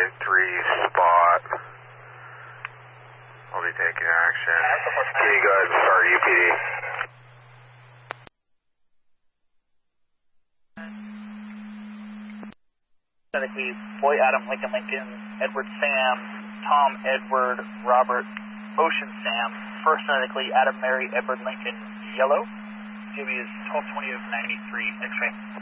spot. I'll be taking action. Can you go ahead and start UPD? Boy Adam, Lincoln, Edward Sam, Tom Edward, Robert, Ocean Sam, first phonetically Adam Mary, Edward Lincoln, Yellow. Give me is 1220 of 93, X-ray.